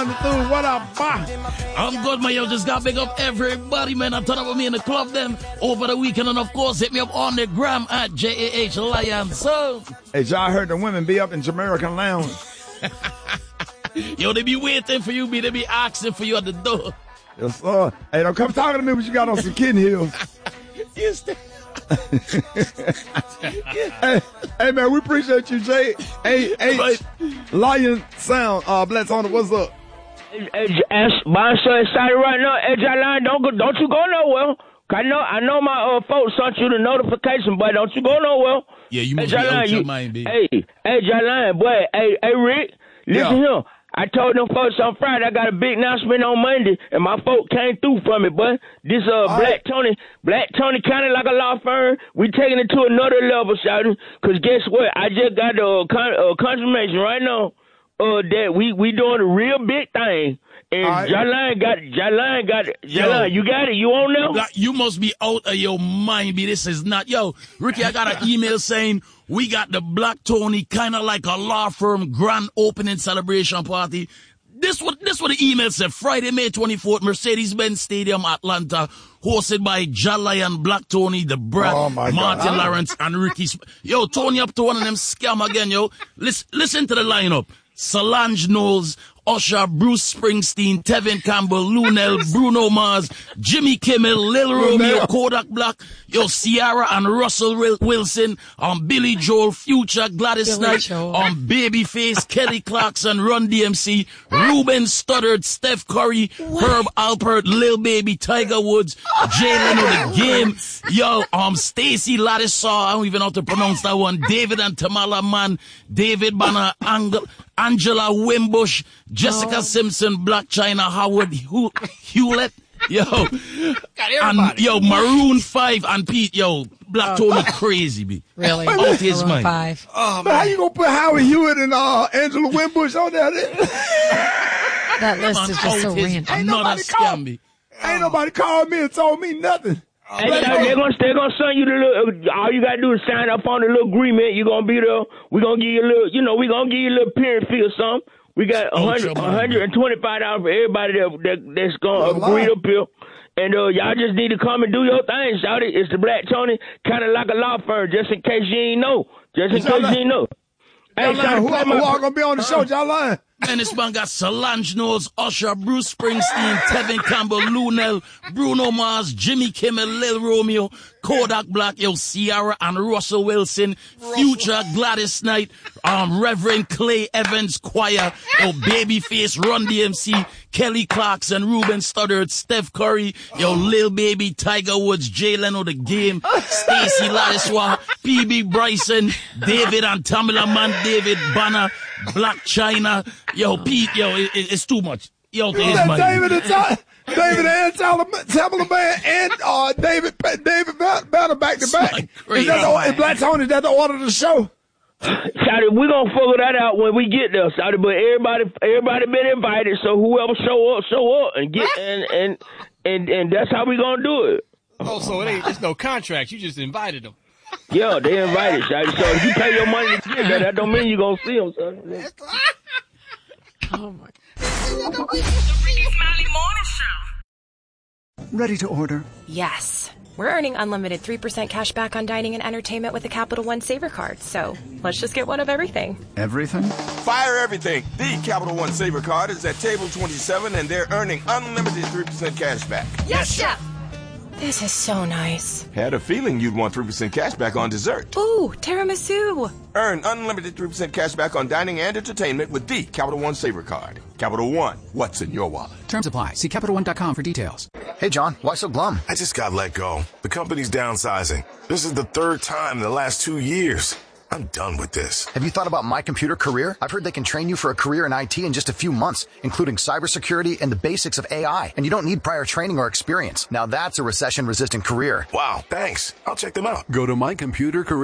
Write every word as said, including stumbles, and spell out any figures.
John Thune, what up, boy? I'm good, man. Yo, just got big up everybody, man. I turn up with me in the club them over the weekend. And, of course, hit me up on the gram at J A H Lion. So, hey, y'all heard the women be up in Jamaican Lounge. Yo, they be waiting for you, be they be asking for you at the door. Yes, sir. Hey, don't come talking to me, but you got on some kitten heels. Yes, hey, hey, man, we appreciate you, J A H Lion Sound. Uh, Blitz on it. What's up? Hey, hey, I'm so excited right now. Hey, J-Line, don't go, don't you go nowhere. I know, I know my uh, folks sent you the notification, but don't you go nowhere. Yeah, you must hey, be out you, your mind, baby. Hey, hey, J-Line, boy, hey, hey, Rick, listen yeah. here. I told them folks on Friday I got a big announcement on Monday, and my folk came through for me, but this uh All Black right. Tony, Black Tony kind of like a law firm. We taking it to another level, shouting. Cause guess what? I just got the uh, con- uh, confirmation right now uh, that we we doing a real big thing. And right. J-Line got it. J-Line got it. J-Line, you got it. You on now? You must be out of your mind, B. This is not. Yo, Ricky, I got an email saying we got the Black Tony kind of like a law firm grand opening celebration party. This what this what the email said. Friday, May twenty-fourth, Mercedes-Benz Stadium, Atlanta, hosted by J-Lion, Black Tony, the Brad, oh Martin God. Lawrence, and Ricky. Sp- yo, Tony up to one of them scam again, yo. Listen, listen to the lineup. Solange Knowles, Usher, Bruce Springsteen, Tevin Campbell, Lunel, Bruno Mars, Jimmy Kimmel, Lil Romeo, Kodak Black, yo, Ciara and Russell Wilson, um, Billy Joel, Future, Gladys Billy Knight, Joel. um, Babyface, Kelly Clarkson, Run D M C, Ruben Studdard, Steph Curry, what? Herb Alpert, Lil Baby, Tiger Woods, Jay Leno, The Game, yo, um, Stacey Ladisaw, I don't even know how to pronounce that one, David and Tamala Mann, David Banner, Angel, Angela Wimbush, Jessica oh. Simpson, Black China, Howard Hewlett, yo, and yo, Maroon five and Pete, yo, Black oh. Tony crazy, be really out his mind. Five. Oh, man, how you gonna put Howard Hewitt and uh, Angela Wimbush on there? That list is just so random. Ain't nobody, called, ain't nobody called me and told me nothing. Hey, they're gonna they're gonna send you the little. All you gotta do is sign up on the little agreement. You're gonna be there. We're gonna give you a little. You know, we're gonna give you a little period fee or something. We got one hundred, one hundred twenty-five dollars for everybody that, that that's gonna agree up here. And uh, y'all just need to come and do your thing, shout it. It's the Black Tony, kind of like a law firm, just in case you ain't know. Just in case you ain't know. Hey, who all gonna be on the show? Y'all lying? And this man got Solange Knowles, Usher, Bruce Springsteen, Tevin Campbell, Lunel, Bruno Mars, Jimmy Kimmel, Lil Romeo, Kodak Black, yo, Ciara and Russell Wilson, Future, Gladys Knight, um, Reverend Clay Evans Choir, yo, Babyface, Run D M C, Kelly Clarkson, Ruben Studdard, Steph Curry, yo, Lil Baby, Tiger Woods, Jay Leno, The Game, Stacey Ladisaw, P B Bryson, David and Tamala Man, David Banner, Black China, yo, Pete, yo, it, it's too much. Yo, David and Ta- David and Tamala Man and uh, David David Banner back to back. Is that the, is Black Tony, is that the order of the show? Shouty, we're gonna figure that out when we get there, Shouty, but everybody everybody been invited, so whoever show up, show up and get and and and, and that's how we gonna do it. Oh, so it ain't just no contract, you just invited them. Yeah, they invited, Shouty. So if you pay your money to get there, that don't mean you're gonna see them, son. Oh my God. Ready to order? Yes. We're earning unlimited three percent cash back on dining and entertainment with the Capital One Saver Card, so let's just get one of everything. Everything? Fire everything. The Capital One Saver Card is at table twenty-seven, and they're earning unlimited three percent cash back. Yes, Chef! This is so nice. Had a feeling you'd want three percent cash back on dessert. Ooh, tiramisu. Earn unlimited three percent cash back on dining and entertainment with the Capital One Saver Card. Capital One, what's in your wallet? Terms apply. See Capital One dot com for details. Hey, John, why so glum? I just got let go. The company's downsizing. This is the third time in the last two years. I'm done with this. Have you thought about My Computer Career? I've heard they can train you for a career in I T in just a few months, including cybersecurity and the basics of A I. And you don't need prior training or experience. Now that's a recession-resistant career. Wow, thanks. I'll check them out. Go to My Computer Career.